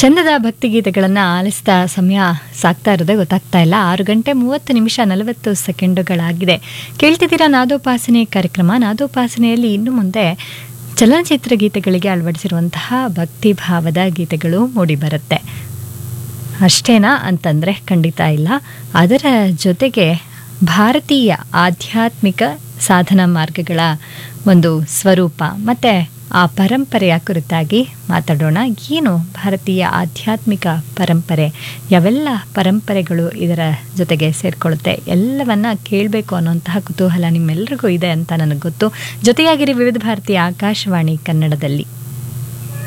ಚಂದದ ಭಕ್ತಿಗೀತೆಗಳನ್ನು ಆಲಿಸಿದ ಸಮಯ ಸಾಗ್ತಾ ಇರೋದೇ ಗೊತ್ತಾಗ್ತಾ ಇಲ್ಲ. 6:30 ನಿಮಿಷ 40 ಸೆಕೆಂಡುಗಳಾಗಿದೆ. ಕೇಳ್ತಿದ್ದೀರಾ ನಾದೋಪಾಸನೆ ಕಾರ್ಯಕ್ರಮ. ನಾದೋಪಾಸನೆಯಲ್ಲಿ ಇನ್ನು ಮುಂದೆ ಚಲನಚಿತ್ರ ಗೀತೆಗಳಿಗೆ ಅಳವಡಿಸಿರುವಂತಹ ಭಕ್ತಿಭಾವದ ಗೀತೆಗಳು ಮೂಡಿಬರುತ್ತೆ. ಅಷ್ಟೇನಾ ಅಂತಂದರೆ ಖಂಡಿತ ಇಲ್ಲ. ಅದರ ಜೊತೆಗೆ ಭಾರತೀಯ ಆಧ್ಯಾತ್ಮಿಕ ಸಾಧನಾ ಮಾರ್ಗಗಳ ಒಂದು ಸ್ವರೂಪ ಮತ್ತು ಆ ಪರಂಪರೆಯ ಕುರಿತಾಗಿ ಮಾತಾಡೋಣ. ಏನು ಭಾರತೀಯ ಆಧ್ಯಾತ್ಮಿಕ ಪರಂಪರೆ, ಯಾವೆಲ್ಲ ಪರಂಪರೆಗಳು ಇದರ ಜೊತೆಗೆ ಸೇರಿಕೊಳ್ಳುತ್ತೆ, ಎಲ್ಲವನ್ನ ಕೇಳಬೇಕು ಅನ್ನೋಂತಹ ಕುತೂಹಲ ನಿಮ್ಮೆಲ್ಲರಿಗೂ ಇದೆ ಅಂತ ನನಗೆ ಗೊತ್ತು. ಜೊತೆಯಾಗಿರಿ ವಿವಿಧ ಭಾರತೀಯ ಆಕಾಶವಾಣಿ ಕನ್ನಡದಲ್ಲಿ.